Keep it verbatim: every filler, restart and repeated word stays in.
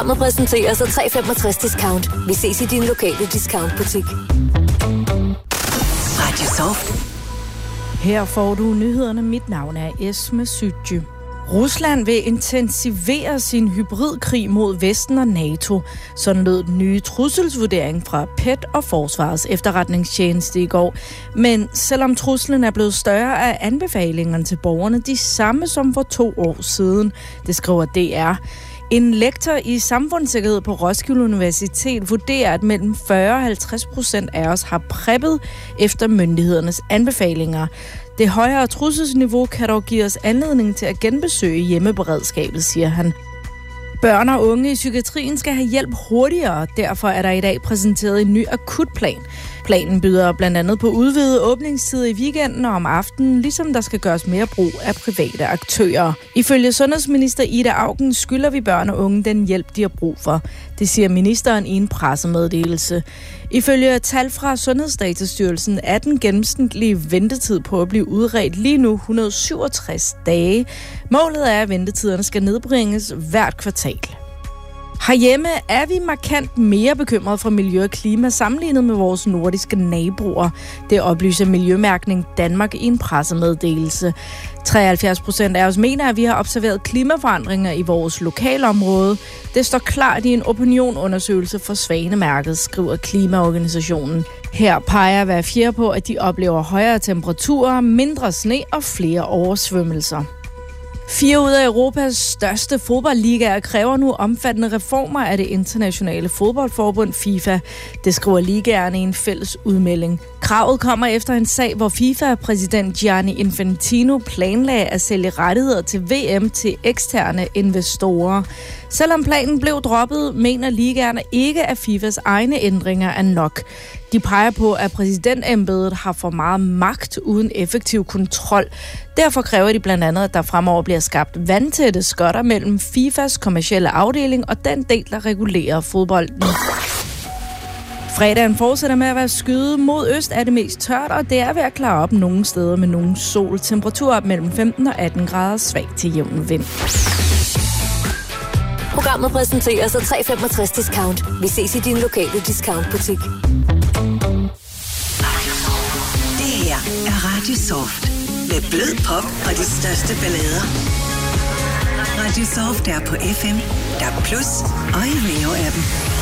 Programmet præsenteres af tre komma femogtres discount. Vi ses i din lokale discountbutik. Radio Soft. Her får du nyhederne. Mit navn er Esme Sytje. Rusland vil intensivere sin hybridkrig mod Vesten og NATO. Sådan lød den nye trusselsvurdering fra P E T og Forsvarets efterretningstjeneste i går. Men selvom truslen er blevet større, er anbefalingerne til borgerne de samme som for to år siden. Det skriver D R. En lektor i samfundssikkerhed på Roskilde Universitet vurderer, at mellem fyrre og halvtreds procent af os har preppet efter myndighedernes anbefalinger. Det højere trusselsniveau kan dog give os anledning til at genbesøge hjemmeberedskabet, siger han. Børn og unge i psykiatrien skal have hjælp hurtigere, derfor er der i dag præsenteret en ny akutplan. Planen byder blandt andet på udvidet åbningstid i weekenden og om aftenen, ligesom der skal gøres mere brug af private aktører. Ifølge sundhedsminister Ida Auken skylder vi børn og unge den hjælp, de har brug for. Det siger ministeren i en pressemeddelelse. Ifølge tal fra Sundhedsdatastyrelsen er den gennemsnitlige ventetid på at blive udredt lige nu et hundrede og syvogtres dage. Målet er, at ventetiderne skal nedbringes hvert kvartal. Herhjemme er vi markant mere bekymrede for miljø og klima sammenlignet med vores nordiske naboer. Det oplyser Miljømærkning Danmark i en pressemeddelelse. treoghalvfjerds procent af os mener, at vi har observeret klimaforandringer i vores lokalområde. Det står klart i en opinionundersøgelse for Svanemærket, skriver Klimaorganisationen. Her peger hver fjerde på, at de oplever højere temperaturer, mindre sne og flere oversvømmelser. Fire ud af Europas største fodboldligaer kræver nu omfattende reformer af det internationale fodboldforbund FIFA. Det skriver ligaerne i en fælles udmelding. Kravet kommer efter en sag, hvor FIFA-præsident Gianni Infantino planlagde at sælge rettigheder til V M til eksterne investorer. Selvom planen blev droppet, mener ligaerne ikke, at FIFAs egne ændringer er nok. De peger på, at præsidentembedet har for meget magt uden effektiv kontrol. Derfor kræver de blandt andet, at der fremover bliver skabt vandtætte skotter mellem FIFAs kommercielle afdeling og den del, der regulerer fodbolden. Fredagen fortsætter med at være skyet. Mod øst er det mest tørt, og det er ved at klare op nogle steder med nogen sol. Temperatur op mellem femten og atten grader, svag til jævn vind. Programmet præsenteres af tre komma femogtres discount. Vi ses i din lokale discountbutik. Det her er Radio Soft. Med blød pop og de største ballader. Radio Soft er på F M, D A B plus og i Rio-appen.